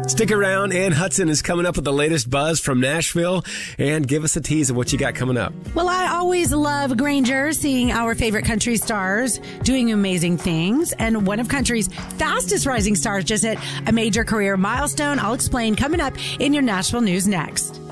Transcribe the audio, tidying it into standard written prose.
Stick around. Ann Hudson is coming up with the latest buzz from Nashville. And give us a tease of what you got coming up. Well, I always love Granger, seeing our favorite country stars doing amazing things. And one of country's fastest rising stars just hit a major career milestone. I'll explain coming up in your Nashville news next.